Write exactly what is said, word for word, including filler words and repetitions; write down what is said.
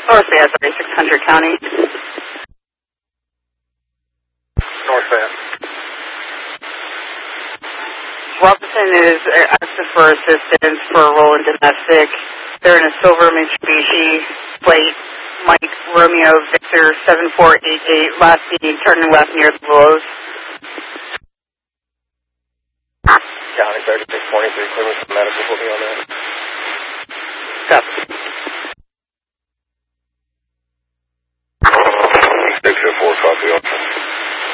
North Fayette, sorry, six hundred County. North Fayette. Robinson is asking for assistance for a role in domestic. They're in a silver Mitsubishi plate, Mike Romeo Victor seven four eight eight, last being turning left near the Willows. County thirty-six twenty-three, clear with medical.